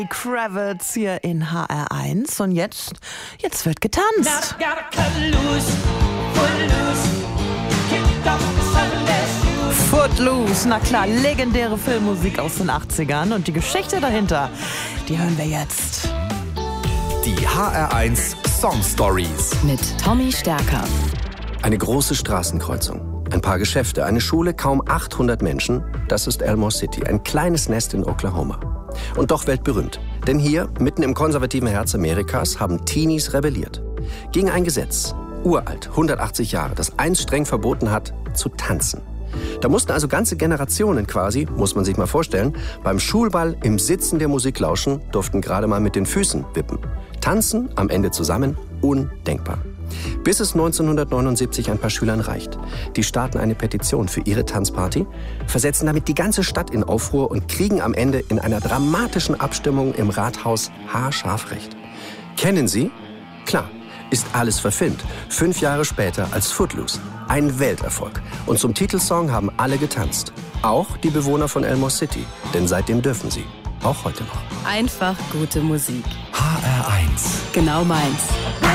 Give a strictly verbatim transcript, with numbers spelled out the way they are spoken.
Kravitz hier in H R eins und jetzt, jetzt wird getanzt. Footloose, na klar, legendäre Filmmusik aus den achtzigern und die Geschichte dahinter, die hören wir jetzt. Die H R eins Song Stories mit Tommy Stärker. Eine große Straßenkreuzung, ein paar Geschäfte, eine Schule, kaum achthundert Menschen. Das ist Elmore City, ein kleines Nest in Oklahoma. Und doch weltberühmt. Denn hier, mitten im konservativen Herz Amerikas, haben Teenies rebelliert. Gegen ein Gesetz, uralt, hundertachtzig Jahre, das einst streng verboten hat, zu tanzen. Da mussten also ganze Generationen quasi, muss man sich mal vorstellen, beim Schulball im Sitzen der Musik lauschen, durften gerade mal mit den Füßen wippen. Tanzen, am Ende zusammen, undenkbar. Bis es neunzehnhundertneunundsiebzig ein paar Schülern reicht. Die starten eine Petition für ihre Tanzparty, versetzen damit die ganze Stadt in Aufruhr und kriegen am Ende in einer dramatischen Abstimmung im Rathaus haarscharf recht. Kennen Sie? Klar, ist alles verfilmt. Fünf Jahre später als Footloose. Ein Welterfolg. Und zum Titelsong haben alle getanzt. Auch die Bewohner von Elmore City. Denn seitdem dürfen sie. Auch heute noch. Einfach gute Musik. H R eins. Genau meins.